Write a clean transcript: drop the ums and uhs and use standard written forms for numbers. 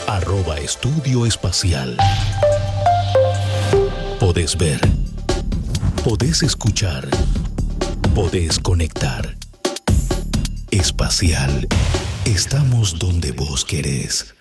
@Estudio Espacial. Podés ver. Podés escuchar. Podés conectar. Espacial. Estamos donde vos querés.